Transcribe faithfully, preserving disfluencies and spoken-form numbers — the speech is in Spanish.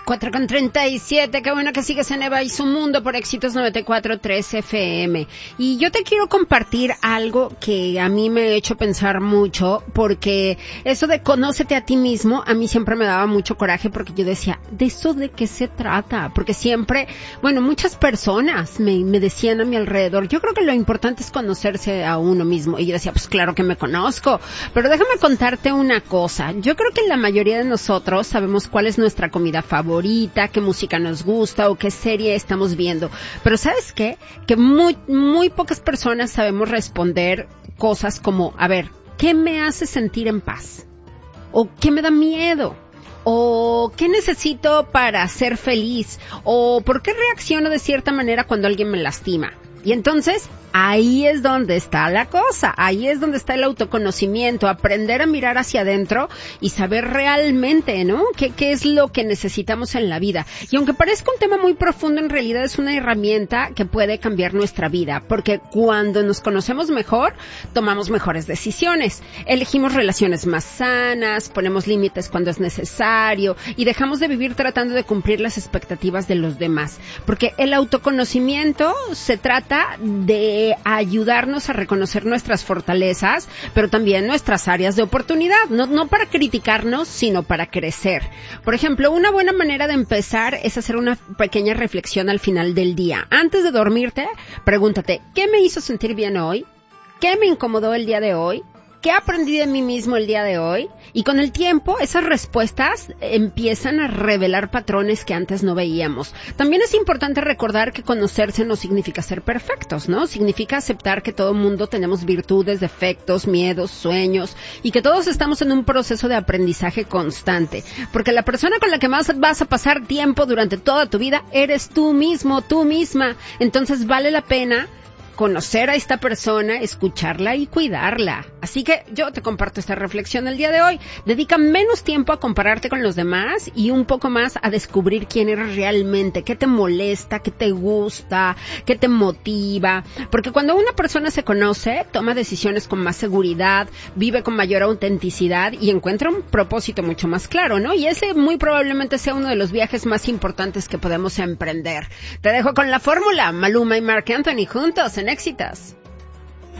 cuatro con treinta y siete, qué bueno que sigues en Eva y su mundo por Éxitos noventa y cuatro punto tres F M. Y yo te quiero compartir algo que a mí me ha hecho pensar mucho, porque eso de conócete a ti mismo, a mí siempre me daba mucho coraje, porque yo decía, ¿de eso de qué se trata? Porque siempre, bueno, muchas personas me, me decían a mi alrededor, yo creo que lo importante es conocerse a uno mismo. Y yo decía, pues claro que me conozco, pero déjame contarte una cosa. Yo creo que la mayoría de nosotros sabemos cuál es nuestra comida favorita, qué música nos gusta o qué serie estamos viendo. Pero ¿sabes qué? Que muy, muy pocas personas sabemos responder cosas como, a ver, ¿qué me hace sentir en paz? ¿O qué me da miedo? ¿O qué necesito para ser feliz? ¿O por qué reacciono de cierta manera cuando alguien me lastima? Y entonces, ahí es donde está la cosa, ahí es donde está el autoconocimiento, aprender a mirar hacia adentro y saber realmente, ¿no?, qué, qué es lo que necesitamos en la vida. Y aunque parezca un tema muy profundo, en realidad es una herramienta que puede cambiar nuestra vida, porque cuando nos conocemos mejor, tomamos mejores decisiones, elegimos relaciones más sanas, ponemos límites cuando es necesario y dejamos de vivir tratando de cumplir las expectativas de los demás, porque el autoconocimiento se trata de ayudarnos a reconocer nuestras fortalezas, pero también nuestras áreas de oportunidad, no, no para criticarnos, sino para crecer. Por ejemplo, una buena manera de empezar es hacer una pequeña reflexión al final del día. Antes de dormirte, pregúntate, ¿qué me hizo sentir bien hoy? ¿Qué me incomodó el día de hoy? ¿Qué aprendí de mí mismo el día de hoy? Y con el tiempo, esas respuestas empiezan a revelar patrones que antes no veíamos. También es importante recordar que conocerse no significa ser perfectos, ¿no? Significa aceptar que todo mundo tenemos virtudes, defectos, miedos, sueños, y que todos estamos en un proceso de aprendizaje constante. Porque la persona con la que más vas a pasar tiempo durante toda tu vida eres tú mismo, tú misma. Entonces vale la pena conocer a esta persona, escucharla y cuidarla. Así que yo te comparto esta reflexión el día de hoy. Dedica menos tiempo a compararte con los demás y un poco más a descubrir quién eres realmente, qué te molesta, qué te gusta, qué te motiva. Porque cuando una persona se conoce, toma decisiones con más seguridad, vive con mayor autenticidad y encuentra un propósito mucho más claro, ¿no? Y ese muy probablemente sea uno de los viajes más importantes que podemos emprender. Te dejo con la fórmula, Maluma y Marc Anthony juntos en Éxitos.